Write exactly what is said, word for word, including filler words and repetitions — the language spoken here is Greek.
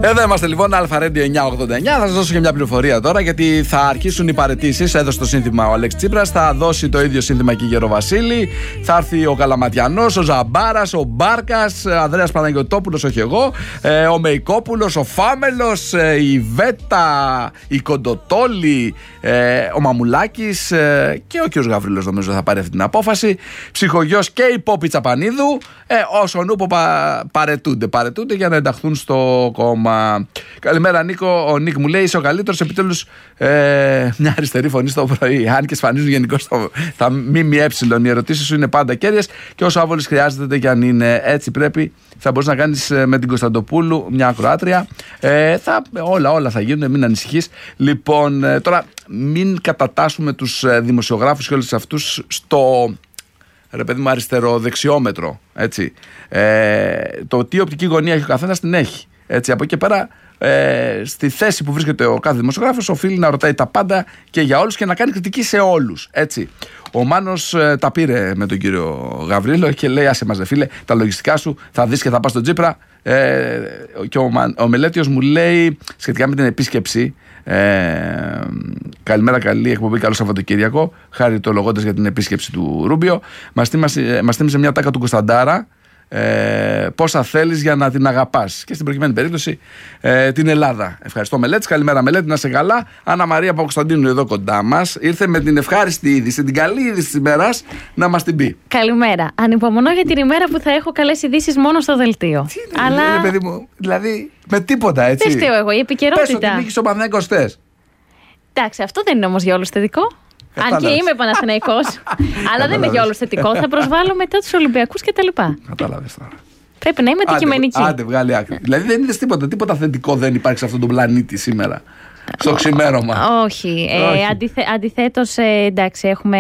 Εδώ είμαστε λοιπόν, Αλφα Radio εννιακόσια ογδόντα εννιά. Θα σας δώσω και μια πληροφορία τώρα, γιατί θα αρχίσουν οι παραιτήσεις. Έδωσε το σύνθημα ο Αλέξης Τσίπρας, θα δώσει το ίδιο σύνθημα και η Γεροβασίλη. Θα έρθει ο Καλαματιανός, ο Ζαμπάρας, ο Μπάρκας, ο Ανδρέας Παναγιωτόπουλος, όχι εγώ, ε, ο Μεϊκόπουλος, ο Φάμελος, ε, η Βέτα, η Κοντοτόλη, ε, ο Μαμουλάκης ε, και ο κ. Γαβρίλος, νομίζω θα πάρει αυτή την απόφαση. Ψυχογιός και η Πόπη Τσαπανίδου, ε, όσον ούπο πα, παρετούνται, παρετούνται για να ενταχθούν στο κόμμα. Καλημέρα Νίκο, ο Νίκ μου λέει είσαι ο καλύτερος, επιτέλους ε, μια αριστερή φωνή στο πρωί. Αν και σφανίζουν γενικώς τα ΜΜΕ, οι ερωτήσεις σου είναι πάντα κέρδιες και όσο άβολης χρειάζεται και αν είναι έτσι πρέπει, θα μπορείς να κάνεις με την Κωνσταντοπούλου μια ακροάτρια. Ε, θα, όλα, όλα θα γίνουν, μην ανησυχείς. Λοιπόν, ε, τώρα μην κατατάσσουμε τους δημοσιογράφους και όλους αυτούς στο, ρε παιδί μου, αριστεροδεξιόμετρο. Έτσι. Ε, το τι οπτική γωνία έχει ο καθένας την έχει. Έτσι, από εκεί και πέρα, ε, στη θέση που βρίσκεται ο κάθε δημοσιογράφος, οφείλει να ρωτάει τα πάντα και για όλους και να κάνει κριτική σε όλους. Έτσι. Ο Μάνος ε, τα πήρε με τον κύριο Γαβρίλο και λέει: άσε μας, δε φίλε, τα λογιστικά σου θα δεις και θα πας στον Τσίπρα. Ε, και ο, ο Μελέτιος μου λέει σχετικά με την επίσκεψη. Ε, καλημέρα, καλή εκπομπή, καλό Σαββατοκύριακο. Χαριτολογώντας για την επίσκεψη του Ρούμπιο. Μας θύμισε μια τάκα του Κωνσταντάρα. Ε, πόσα θέλεις για να την αγαπάς. Και στην προκειμένη περίπτωση ε, την Ελλάδα. Ευχαριστώ Μελέτης. Καλημέρα Μελέτη, να είσαι καλά. Άννα Μαρία Παπακοσταντίνου εδώ κοντά μας. Ήρθε με την ευχάριστη είδηση, την καλή είδηση της ημέρας να μας την πει. Καλημέρα. Ανυπομονώ για την ημέρα που θα έχω καλές ειδήσεις μόνο στο δελτίο. Τι είναι, Αλλά... είναι, παιδί μου, δηλαδή με τίποτα έτσι. Δεν φταίω εγώ, η επικαιρότητα. Πες ότι νίκησε ο Παναθηναϊκός χθες. Εντάξει, αυτό δεν είναι όμως για όλους θετικό. Αν και είμαι Παναθηναϊκός, αλλά δεν είμαι για όλους θετικό. Θα προσβάλλω μετά τους Ολυμπιακούς κτλ. Κατάλαβες τώρα. Πρέπει να είμαι αντικειμενική. Άντε, βγάλει άκρη. Δηλαδή δεν είδες τίποτα, τίποτα θετικό δεν υπάρχει σε αυτόν τον πλανήτη σήμερα. Στο ξημέρωμα. Όχι. Ε, αντιθε, αντιθέτως, ε, εντάξει, έχουμε